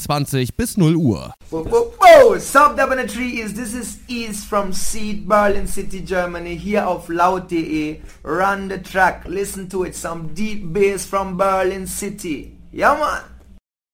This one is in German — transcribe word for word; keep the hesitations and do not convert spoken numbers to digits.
dreiundzwanzig bis null Uhr. Whoa, whoa, whoa! Sub Dub on the Tree is, this is East from Seed, Berlin City, Germany, hier auf laut punkt de. Run the track, listen to it, some deep bass from Berlin City. Ja, man!